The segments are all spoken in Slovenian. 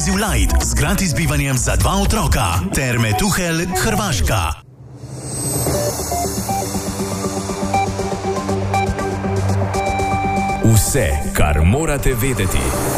Inclusive Light z gratis bivanjem za 2 otroka. Terme Tuhelj, Hrvaška. Vse, kar morate vedeti.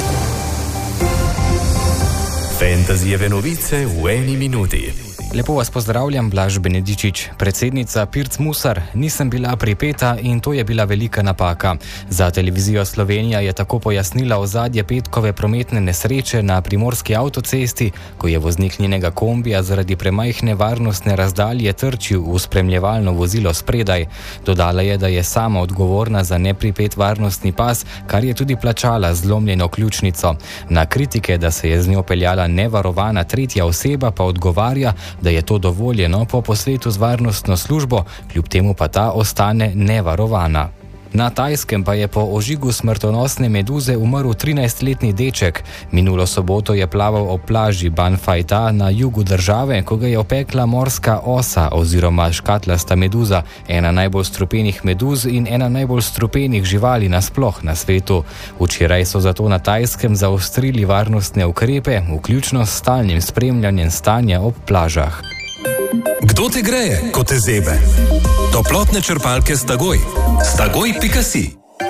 Fantasyjeve novice v 1 minuti. Lepo vas pozdravljam, Blaž Benedičič. Predsednica Pirc Musar: nisem bila pripeta in to je bila velika napaka. Za televizijo Slovenija je tako pojasnila ozadje petkove prometne nesreče na primorski avtocesti, ko je voznik njenega kombija zaradi premajhne varnostne razdalje trčil v spremljevalno vozilo spredaj. Dodala je, da je sama odgovorna za nepripet varnostni pas, kar je tudi plačala z zlomljeno ključnico. Na kritike, da se je z njo peljala nevarovana tretja oseba, pa odgovarja, da je to dovoljeno po posvetu z varnostno službo, kljub temu pa ta ostane nevarovana. Na Tajskem pa je po ožigu smrtonosne meduze umrl 13-letni deček. Minulo soboto je plaval ob plaži Ban Phai Ta na jugu države, ko ga je opekla morska osa oziroma škatlasta meduza, ena najbolj strupenih meduz in ena najbolj strupenih živali nasploh na svetu. Včeraj so zato na Tajskem zaostrili varnostne ukrepe, vključno s stalnim spremljanjem stanja ob plažah. Kdo te greje, ko te zebe? Toplotne črpalke Stagoj. Stagoj.si.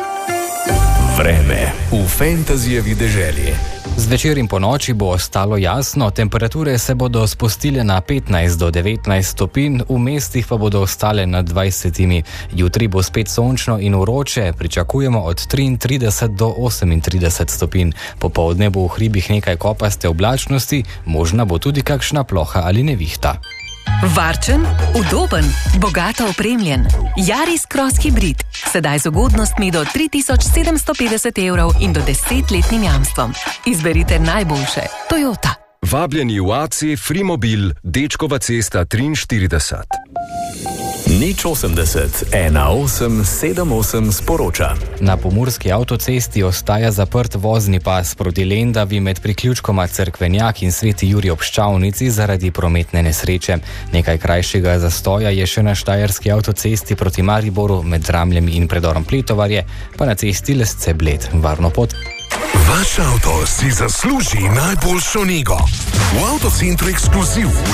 Vreme v fantasyjevi deželi. Zvečer in po noči bo ostalo jasno, temperature se bodo spustile na 15 do 19 stopinj, v mestih pa bodo ostale nad 20. Jutri bo spet sončno in vroče, pričakujemo od 33 do 38 stopinj. Popoldne bo v hribih nekaj kopaste oblačnosti, možna bo tudi kakšna ploha ali nevihta. Varčen, udoben, bogato opremljen. Yaris Cross Hybrid. Sedaj z ugodnostmi do 3750 evrov in do 10-letnim jamstvom. Izberite najboljše. Toyota. Vabljeni v AC Frimobil, Dečkova cesta 43. Nič 80 1878 sporoča. Na pomurski avtocesti ostaja zaprt vozni pas proti Lendavi med priključkoma Cerkvenjak in Sveti Jurij ob Ščavnici zaradi prometne nesreče. Nekaj krajšega zastoja je še na štajerski avtocesti proti Mariboru med Dramljami in predorom Pletovarje, pa na cesti Lesce-Bled. Varno pot. Vaš avto si zasluži najboljšo nego. V Avtocentru Ekskluziv v